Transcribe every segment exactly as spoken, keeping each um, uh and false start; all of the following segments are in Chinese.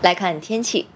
来看天气。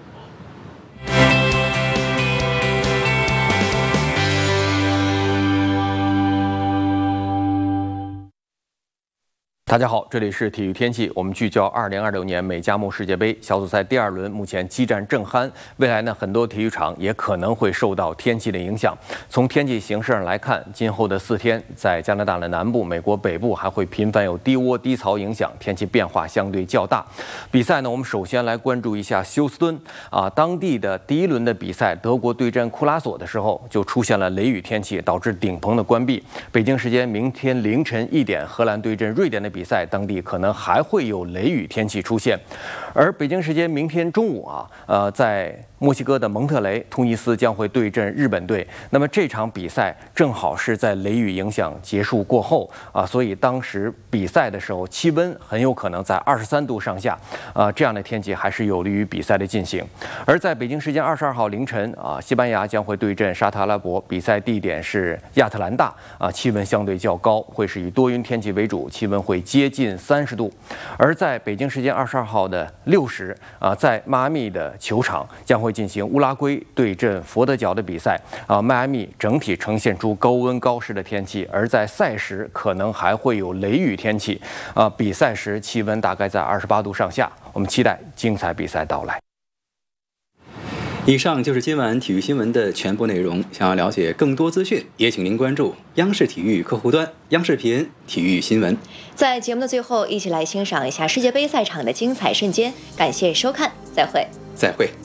大家好，这里是体育天气。我们聚焦二零二六年美加墨世界杯小组赛第二轮，目前激战正酣。未来呢，很多体育场也可能会受到天气的影响。从天气形势上来看，今后的四天，在加拿大的南部、美国北部还会频繁有低涡低槽影响，天气变化相对较大。比赛呢，我们首先来关注一下休斯敦啊，当地的第一轮的比赛，德国对阵库拉索的时候，就出现了雷雨天气，导致顶棚的关闭。北京时间明天凌晨一点，荷兰对阵瑞典的比赛。比赛当地可能还会有雷雨天气出现，而北京时间明天中午啊，呃，在墨西哥的蒙特雷，突尼斯将会对阵日本队。那么这场比赛正好是在雷雨影响结束过后啊，所以当时比赛的时候气温很有可能在二十三度上下啊，这样的天气还是有利于比赛的进行。而在北京时间二十二号凌晨啊，西班牙将会对阵沙特阿拉伯，比赛地点是亚特兰大啊，气温相对较高，会是以多云天气为主，气温会接近三十度。而在北京时间二十二号的六时啊，在迈阿密的球场将会进行乌拉圭对阵佛得角的比赛啊，迈阿密整体呈现出高温高湿的天气，而在赛时可能还会有雷雨天气啊，比赛时气温大概在二十八度上下。我们期待精彩比赛到来。 以上就是今晚体育新闻的全部内容。想要了解更多资讯，也请您关注央视体育客户端、央视频体育新闻。 在节目的最后，一起来欣赏一下世界杯赛场的精彩瞬间。感谢收看，再会。 再会。